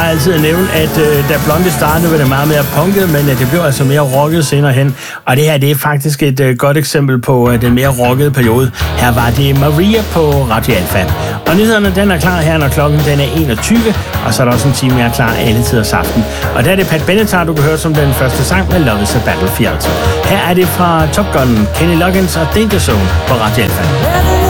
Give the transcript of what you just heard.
plejer altid at nævne, at da Blondie startede, var det meget mere punket, men det blev altså mere rocket senere hen. Og det her, det er faktisk et godt eksempel på den mere rockede periode. Her var det Maria på Radio Alfa. Og nyhederne, den er klar her, når klokken den er 21, og så er der også en time mere klar alle tiders aften. Og der er det Pat Benatar, du kan høre som den første sang med Love is a Battlefield. Her er det fra Top Gun, Kenny Loggins og Danger Zone på Radio Alfa.